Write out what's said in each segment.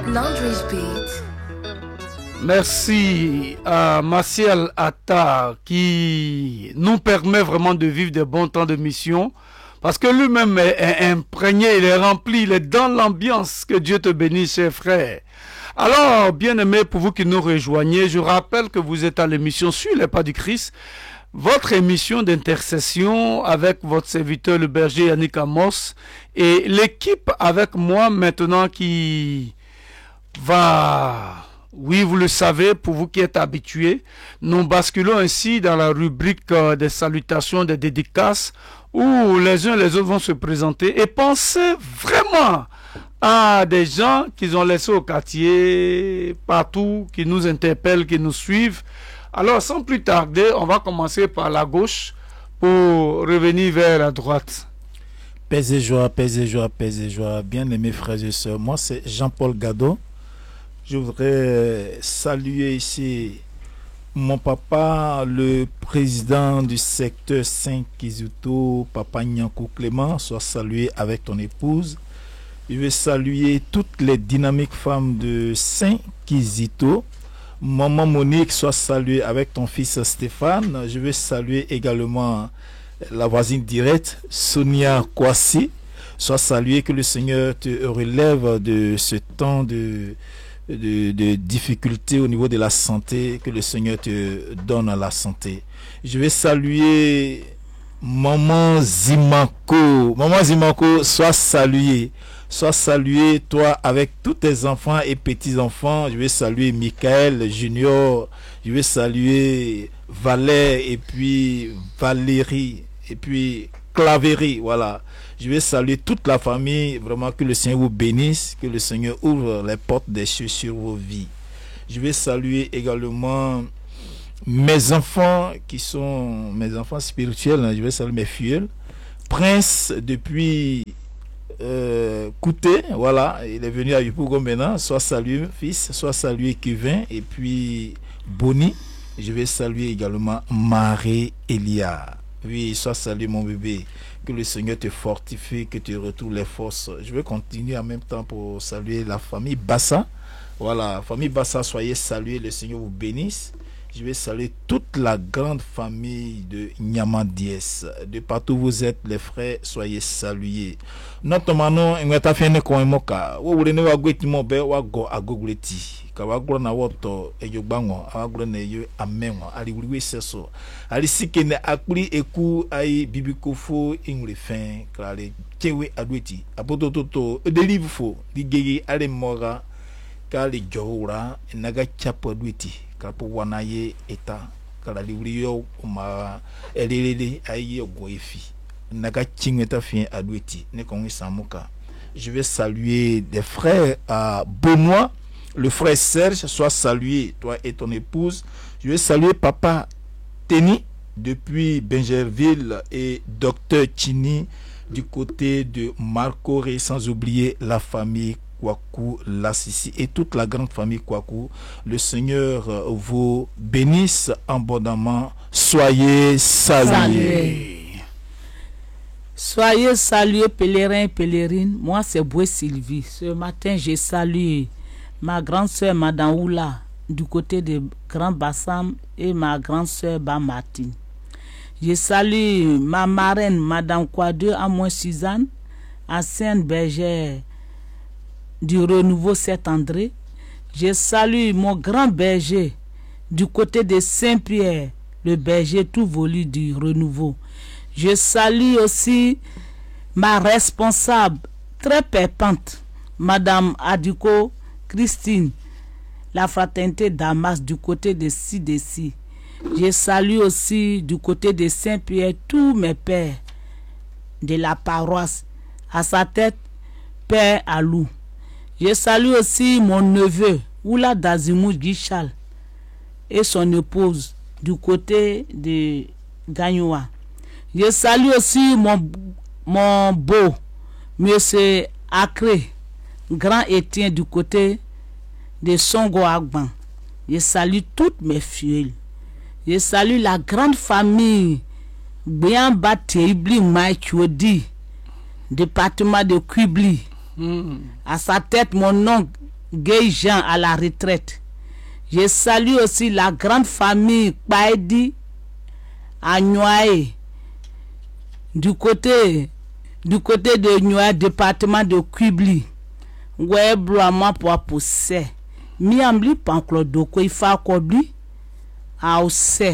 Landry's Beat. Merci à Martial Atta qui nous permet vraiment de vivre de bons temps de mission parce que lui-même est imprégné, il est rempli, il est dans l'ambiance. Que Dieu te bénisse, chers frères. Alors, bien-aimés, pour vous qui nous rejoignez, je rappelle que vous êtes à l'émission Sur les pas du Christ, votre émission d'intercession avec votre serviteur le berger Yannick Amos et l'équipe avec moi maintenant qui va... Oui, vous le savez, pour vous qui êtes habitués, nous basculons ainsi dans la rubrique des salutations, des dédicaces, où les uns et les autres vont se présenter et pensez vraiment à des gens qu'ils ont laissés au quartier, partout, qui nous interpellent, qui nous suivent. Alors, sans plus tarder, on va commencer par la gauche pour revenir vers la droite. Paix et joie, paix et joie, paix et joie. Bien-aimés frères et sœurs, moi c'est Jean-Paul Gado. Je voudrais saluer ici mon papa, le président du secteur 5 Kizito, Papa Nyankou Clément, soit salué avec ton épouse. Je veux saluer toutes les dynamiques femmes de Saint-Kizito. Maman Monique, soit saluée avec ton fils Stéphane. Je veux saluer également la voisine directe, Sonia Kwasi. Soit saluée, que le Seigneur te relève de ce temps de difficultés au niveau de la santé, que le Seigneur te donne la santé. Je vais saluer Maman Zimako. Maman Zimako, sois saluée. Sois salué, toi, avec tous tes enfants et petits-enfants. Je vais saluer Michael Junior. Je vais saluer Valère et puis Valérie et puis Claverie. Voilà. Je vais saluer toute la famille. Vraiment, que le Seigneur vous bénisse. Que le Seigneur ouvre les portes des cieux sur vos vies. Je vais saluer également mes enfants qui sont mes enfants spirituels. Je vais saluer mes filles. Prince depuis... Kouté, voilà, il est venu à Yopougon maintenant. Soit salué fils, soit salué Kevin et puis Bonnie. Je vais saluer également Marie Elia. Oui, soit salué mon bébé. Que le Seigneur te fortifie, que tu retrouves les forces. Je vais continuer en même temps pour saluer la famille Bassa. Voilà, famille Bassa, soyez salués, le Seigneur vous bénisse. Je vais saluer toute la grande famille de Nyamandies. De partout où vous êtes, les frères, soyez salués. Notre manon, on va faire une coïmoka. Vous voulez nous avoir mon bé ou à gogleti. Kawagro na woto eyobango, awagro na yo amengo. Ali wuli seso. Ali sikene akuli eku ai bibikofo ingle fin. Klare chewe adweti. Apoto toto delive fo. Digegi ale mora. Kali jora naga chapo adweti. Kapo wanaye eta kala liwrio ma elelele ayi goefi naga chingeta fin adweti ne kongi samuka. Je vais saluer des frères à Benoît, le frère Serge, soit salué, toi et ton épouse. Je vais saluer papa Teni depuis Benjerville et docteur Chini du côté de Marcoré, sans oublier la famille Kwaku, Lassisi et toute la grande famille Kwaku. Le Seigneur vous bénisse abondamment. Soyez salués. Soyez salués, pèlerins et pèlerines. Moi, c'est Boué Sylvie. Ce matin, j'ai salué ma grande sœur Madame Oula du côté de Grand Bassam et ma grande sœur Bamartine. J'ai salué ma marraine Madame Kouadeu à moi Suzanne, ancienne bergère du Renouveau Saint-André. Je salue mon grand berger du côté de Saint-Pierre, le berger tout volu du Renouveau. Je salue aussi ma responsable très pépante, Madame Adiko Christine, la fraternité Damas du côté de Sidessi. Je salue aussi du côté de Saint-Pierre tous mes pères de la paroisse, à sa tête, Père Alou. Je salue aussi mon neveu, Oula Dazimou Guichal, et son épouse du côté de Gagnoua. Je salue aussi mon beau, Monsieur Acré, grand Étienne du côté de Songo Agban. Je salue toutes mes filles. Je salue la grande famille Biamba Teibli Maïchodi, département de Kubli. À sa tête, mon oncle Gay Jean à la retraite. Je salue aussi la grande famille Paedi à Niouaé, du côté de Niouaé, département de Kubli. Ouais, moi pour pousser. Mi ambli panclo doko ifa kobli. Aose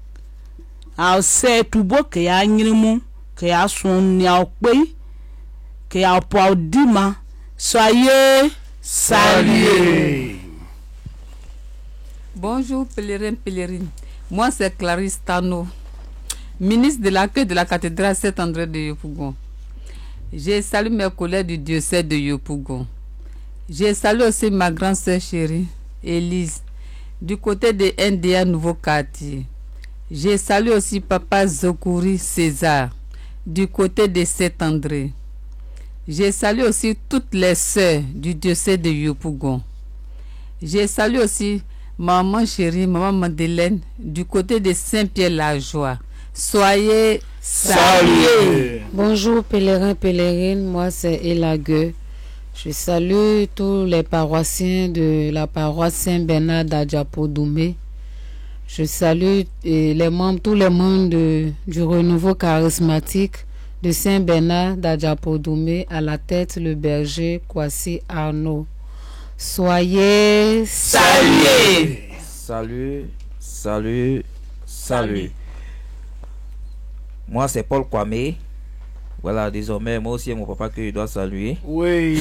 tout beau que ya nyrimu que ya son nia okpe que ya po dima. Soyez salués. Bonjour pèlerines. Moi c'est Clarisse Tano, ministre de l'accueil de la cathédrale Saint-André de Yopougon. Je salue mes collègues du diocèse de Yopougon. Je salue aussi ma grande sœur chérie, Élise, du côté de NDA Nouveau Quartier. Je salue aussi papa Zokouri César, du côté de Saint-André. Je salue aussi toutes les sœurs du diocèse de Yopougon. Je salue aussi maman chérie, maman Madeleine, du côté de Saint-Pierre-la-Joie. Soyez salués. Bonjour pèlerines, moi c'est Elague. Je salue tous les paroissiens de la paroisse Saint-Bernard d'Adjapodoumé. Je salue tous les membres du renouveau charismatique de Saint-Bernard d'Adjapodoumé, à la tête le berger Kwasi Arnaud. Soyez salués. Salut. Moi c'est Paul Kwame. Voilà, désormais, moi aussi, mon papa que je dois saluer. Oui.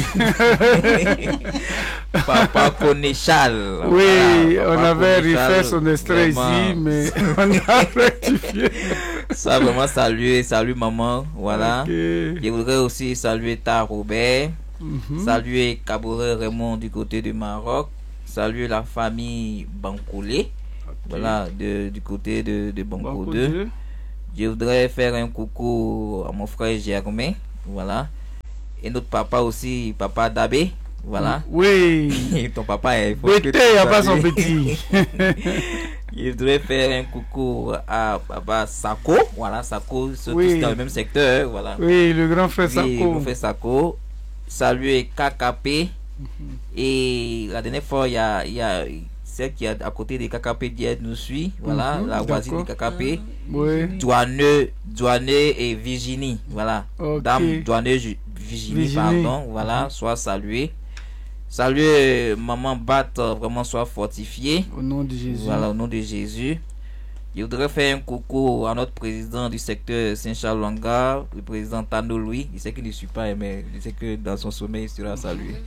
Papa Konechal. Oui, voilà, on avait Konechal, refait son extrait ici, mais on a rectifié. Ça, vraiment, salut maman. Voilà. Okay. Je voudrais aussi saluer Ta Robert. Saluer Caboret Raymond du côté du Maroc. Saluer la famille Bankoulé. Voilà, du côté de Banco 2. Je voudrais faire un coucou à mon frère Germain, voilà. Et notre papa aussi, papa Dabé, voilà. Oui. Ton papa est... Petit, il n'y a pas son petit. Je voudrais faire un coucou à papa Sako, voilà, Sako, surtout Oui. dans le même secteur, voilà. Oui, le grand frère Sako. Oui, le grand frère Sako. Saluer KKP. Et la dernière fois, il y a celle qui est à côté des KKP qui nous suit, voilà, la voisine des KKP. Oui. Douane et Virginie, voilà. Okay. Dame Douane Virginie, pardon, voilà, soit saluée. Saluer maman Bat, vraiment soit fortifiée. Au nom de Jésus. Voilà, au nom de Jésus. Je voudrais faire un coucou à notre président du secteur Saint-Charles-Longa, le président Tano Louis. Il sait qu'il ne suit pas, mais il sait que dans son sommeil, il sera salué.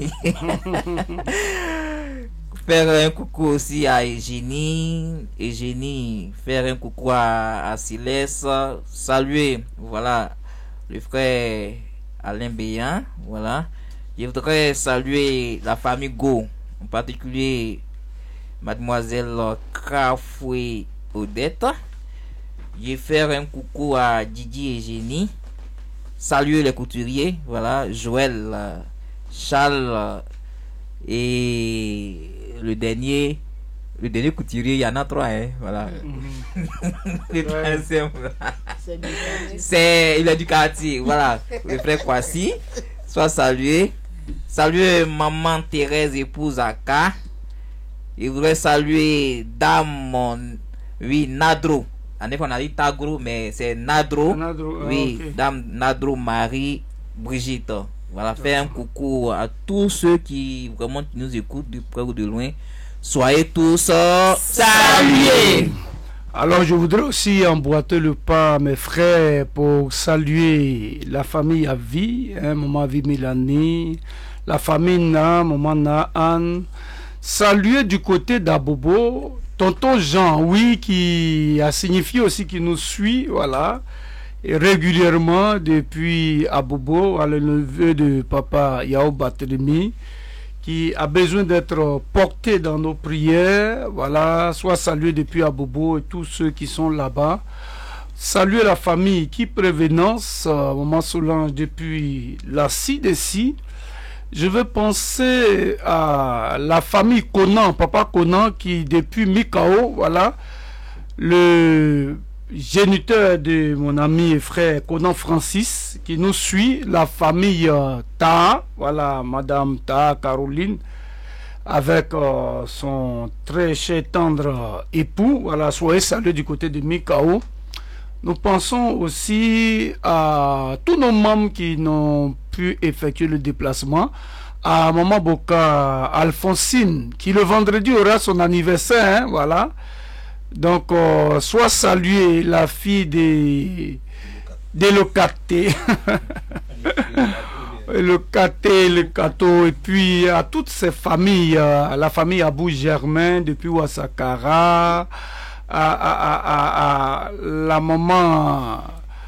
Faire un coucou aussi à Eugénie, faire un coucou à Siles, saluer, voilà, le frère Alain Béan, voilà. Je voudrais saluer la famille Go, en particulier mademoiselle Krafoué Odette. Je vais faire un coucou à Didier et Génie, saluer les couturiers, voilà, Joël, Charles et le dernier couturier, il y en a 3, hein, voilà. Le troisième, c'est il est du quartier, voilà, le frère Kwasi, soit salué. Saluer maman Thérèse, épouse Aka. Je voudrais saluer dame, oui, Nadro. En effet, on a dit Tagro, mais c'est Nadro. Oui, okay. Dame Nadro Marie Brigitte. Voilà, faire un coucou à tous ceux qui vraiment nous écoutent de près ou de loin. Soyez tous salués. Alors, je voudrais aussi emboîter le pas à mes frères pour saluer la famille Avi, maman Avi Mélanie, la famille Na, maman Na Anne. Saluer du côté d'Abobo, tonton Jean, oui, qui a signifié aussi qu'il nous suit, voilà. Et régulièrement depuis Abobo, le neveu de papa Yao Barthélemy, qui a besoin d'être porté dans nos prières, voilà, soit salué depuis Abobo et tous ceux qui sont là-bas. Saluer la famille qui prévénance, maman Solange depuis la CIDECI. Je veux penser à la famille Conan, papa Conan, qui depuis Mikao, voilà, le géniteur de mon ami et frère Conan Francis, qui nous suit, la famille Taha, voilà, madame Taha Caroline, avec son très cher tendre époux. Voilà, soyez salués du côté de Mikao. Nous pensons aussi à tous nos membres qui n'ont pu effectuer le déplacement, à Maman Boka Alphonsine, qui le vendredi aura son anniversaire, hein, voilà. Donc, soit saluer la fille des locatés, le Katé, le Kato, et puis à toutes ces familles, la famille Abou Germain depuis Ouassakara, à la maman,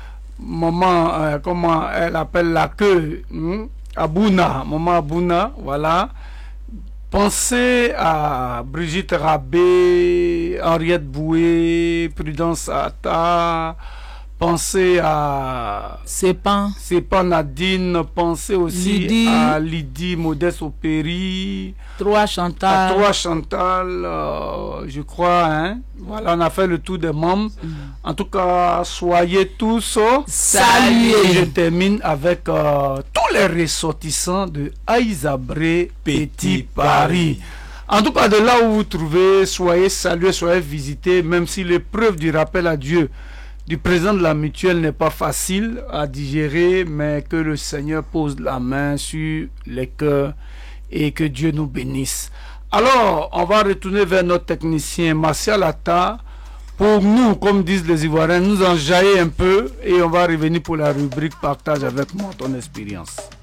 comment elle appelle la queue, Abouna, maman Abouna, voilà. Pensez à Brigitte Rabé, Henriette Boué, Prudence Atta. Pensez à Sépan Nadine, pensez aussi Lydie. À Lydie Modeste Opéry, Trois Chantal. à Trois Chantal, je crois, hein. Voilà, on a fait le tour des membres. En tout cas, soyez tous salués. Et je termine avec tous les ressortissants de Aïsabré, Petit Paris. En tout cas, de là où vous trouvez, soyez salués, soyez visités, même si l'épreuve du rappel à Dieu du président de la mutuelle n'est pas facile à digérer, mais que le Seigneur pose la main sur les cœurs et que Dieu nous bénisse. Alors, on va retourner vers notre technicien Martial Atta pour nous, comme disent les Ivoiriens, nous enjailler un peu et on va revenir pour la rubrique partage avec moi ton expérience.